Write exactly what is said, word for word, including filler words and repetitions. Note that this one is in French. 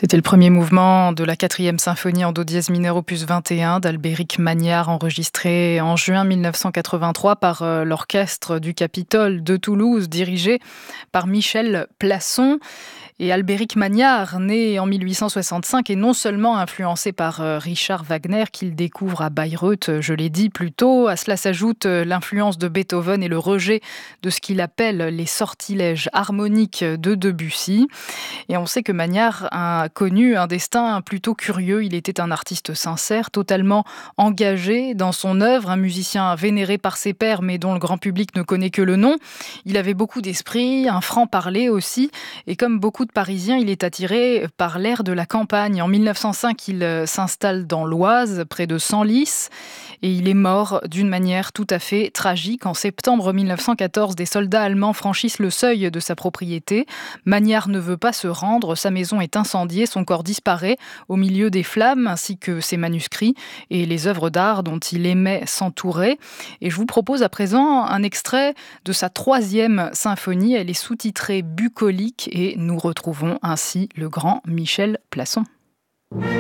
C'était le premier mouvement de la quatrième symphonie en do dièse mineur opus vingt et un d'Albéric Magnard, enregistré en juin mille neuf cent quatre-vingt-trois par euh, l'orchestre du Capitole de Toulouse, dirigé par Michel Plasson. Et Albéric Magnard, né en mille huit cent soixante-cinq, est non seulement influencé par euh, Richard Wagner, qu'il découvre à Bayreuth, je l'ai dit plus tôt, à cela s'ajoute euh, l'influence de Beethoven et le rejet de ce qu'il appelle les sortilèges harmoniques de Debussy. Et on sait que Magnard a connu un destin plutôt curieux. Il était un artiste sincère, totalement engagé dans son œuvre, un musicien vénéré par ses pairs, mais dont le grand public ne connaît que le nom. Il avait beaucoup d'esprit, un franc-parler aussi, et comme beaucoup de Parisiens, il est attiré par l'air de la campagne. En mille neuf cent cinq, il s'installe dans l'Oise, près de Senlis, et il est mort d'une manière tout à fait tragique. En septembre mille neuf cent quatorze, des soldats allemands franchissent le seuil de sa propriété. Magnard ne veut pas se rendre, sa maison est incendiée, son corps disparaît au milieu des flammes, ainsi que ses manuscrits et les œuvres d'art dont il aimait s'entourer. Et je vous propose à présent un extrait de sa troisième symphonie. Elle est sous-titrée Bucolique et nous retrouvons ainsi le grand Michel Plasson.